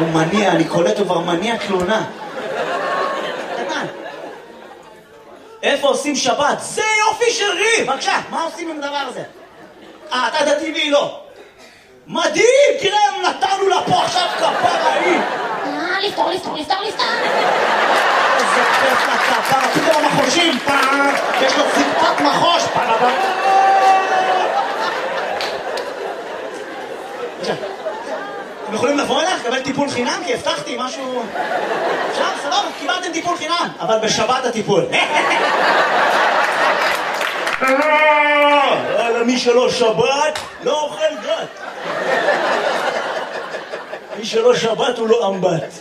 הוא מניע, אני קולט, הוא כבר מניע תלונה. קטן. איפה עושים שבת? זה יופי של ריב! בבקשה, מה עושים עם הדבר הזה? אתה דתי והיא לא. מדהים! תראה, נתנו לה פה עכשיו כפרה היא! לפתור. איזה כיף לכפרה, פתאום המחושים, יש לו זיפת מחוש, אתם יכולים לבוא אליך, לקבל טיפול חינם, כי הבטחתי משהו... עכשיו, סבבה, קיבלתם טיפול חינם, אבל בשבת הטיפול. מי שלא שבת, לא אוכל גת. מי שלא שבת הוא לא אמבט.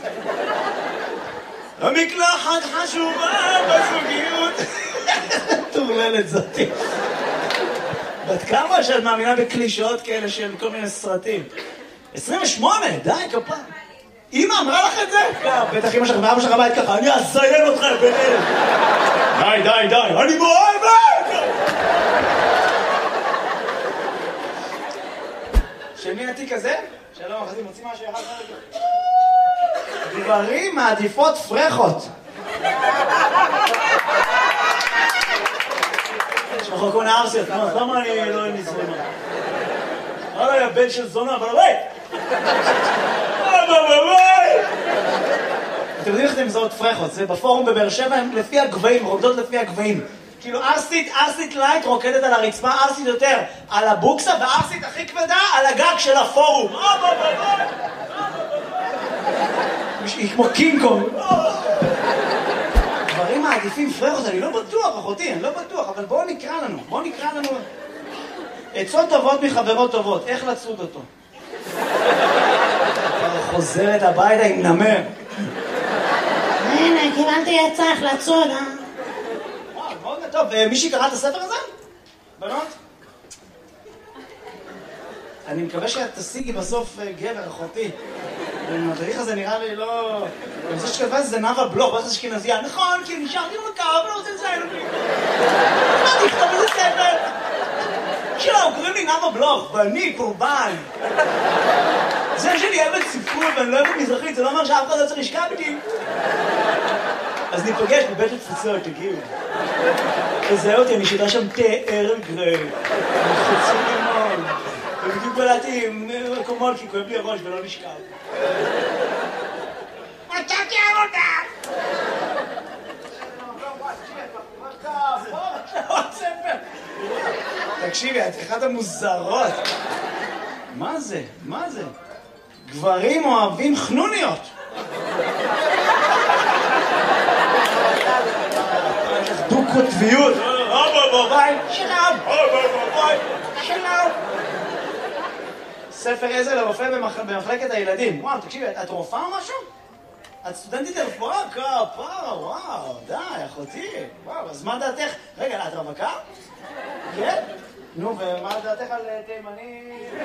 המקלחת חשובה בזוגיות. תורללת זאתי. בת כמה שאת מאמינה בקלישאות כאלה של כל מיני סרטים? 28, די, כפה. אמא אמרה לך את זה? בטח אמא שלך ואבא שלך בית ככה, אני אזיין אותך ביניהם. די, אני מאוהבת! שמי התיק הזה? שלום, אחרי מוצאים משהו אחד חלק. גברים מעדיפות פרחות. שחוקו נערסיות, למה אני לא עם זונה? אוי, הבן של זונה, אבל ביי! אתם יודעים איך אתם מזהות פרחות? זה בפורום בבאר שבע, הם לפי הגבהים, רוקדות לפי הגבהים. כאילו ארסית לייט רוקדת על הרצפה, ארסית יותר על הבוקסה, וארסית הכי כבדה על הגג של הפורום. היא כמו קינג קונג. דברים מעדיפים פרחות, אני לא בטוח, אחותי, אני לא בטוח, אבל בואו נקרא לנו. עצות טובות מחברות טובות, איך לצוד אותו? חוזרת הביתה עם נמר. הנה, קיבלתי עצה איך לצוד, מאוד טוב, מישהי קרא את הספר הזה? בנות? אני מקווה שאת תשיגי בסוף גבר, אחותי. המדריך הזה נראה לי לא... אני חושב שכתבה זה נאווה בלוך, ואיך זה אשכנזייה. נכון, כי נשארתי במקר, ולא רוצה לציין אותי. מה תכתוב איזה ספר? שלום, קוראים לי נאווה בלוך, ואני קורבן. זה שאני אוהבת ספרות ואני לא אוהבת מזרחית, זה לא אומר שאף אחד לא צריך לשכב איתי. אז ניפגש בבית התפוצות, תגיעו. תזהה אותי, אני שיטה שם תאר גרי. חצי לימון. ובדיוק בלעתי מקומות, כי כואב לי הראש ולא נשכב. מצאתי עבודה! תקשיבי, את אחת המוזרות. מה זה? גברים אוהבים חנוניות. דו-קוטביות. שלום. ספר עזר לרופא במחלקת הילדים. וואו, תקשיבי, את רופאה או משהו? את סטודנטית לרפואה? כפרה, וואו, די, אחותי. וואו, אז מה דעתך? רגע, את רווקה? כן? נו, ומה דעתך על תימני?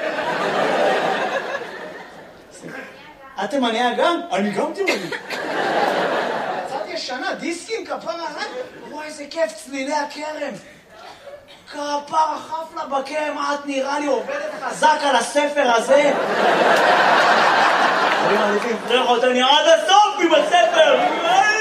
את תימניה גם? אני גם תימני. יצאתי ישנה, דיסקים, כפרה, וואי, איזה כיף, צלילי הכרם. כפרה חפלה בכרם, את נראה לי עובדת חזק על הספר הזה. אני מעדיפים פרחות, אני עד הסוף עם הספר.